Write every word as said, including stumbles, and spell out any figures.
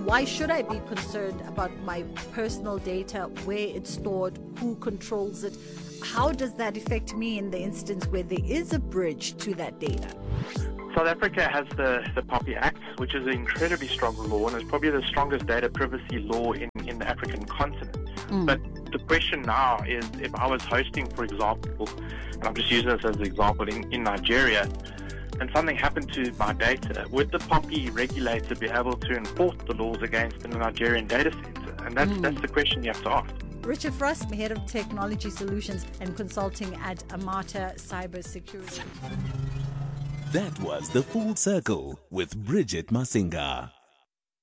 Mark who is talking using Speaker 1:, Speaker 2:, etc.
Speaker 1: Why should I be concerned about my personal data, where it's stored, who controls it? How does that affect me in the instance where there is a bridge to that data?
Speaker 2: South Africa has the, the POPI Act, which is an incredibly strong law and is probably the strongest data privacy law in, in the African continent. Mm. But the question now is, if I was hosting, for example, and I'm just using this as an example, in, in Nigeria, and something happened to my data, would the POPI regulator be able to enforce the laws against the Nigerian data center? And that's, mm. that's the question you have to ask.
Speaker 1: Richard Frost, Head of Technology Solutions and Consulting at Amata Cybersecurity.
Speaker 3: That was The Full Circle with Bridget Masinga.